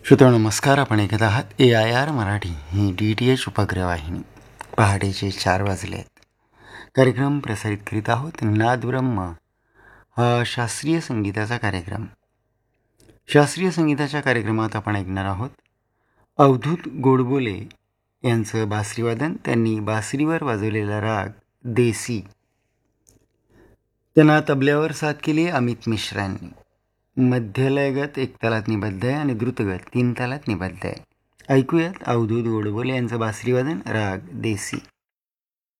श्रोतो नमस्कार. आपण ऐकत आहात AIR मराठी ही DTH उपग्रहवाहिनी. पहाटेचे 4 वाजले आहेत. कार्यक्रम प्रसारित करीत आहोत नादब्रह्म हा शास्त्रीय संगीताचा कार्यक्रम. शास्त्रीय संगीताच्या कार्यक्रमात आपण ऐकणार आहोत अवधूत गोडबोले यांचं बासरीवादन. त्यांनी बासरीवर वाजवलेला राग देसी. त्यांना तबल्यावर साथ केली अमित मिश्रांनी. मध्यलयगत 1 तालात निबद्ध आहे आणि द्रुतगत 3 तालात निबद्ध आहे. ऐकूयात अवधूत गोडबोले यांचं बासरीवादन राग देसी.